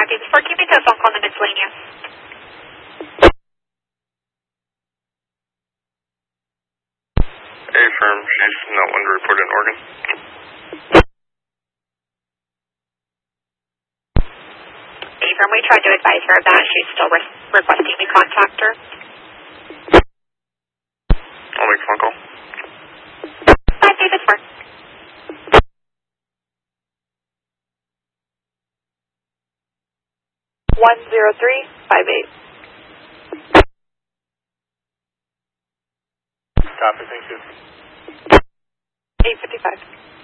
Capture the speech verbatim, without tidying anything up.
Davis four, keep me to a phone call in the miscellaneous. A firm, she's not one to report in Oregon. A firm, we tried to advise her of that. She's still re requesting we contact her. I'll make a phone call. five Davis four. one zero three five eight. Copy, thank you. eight fifty-five.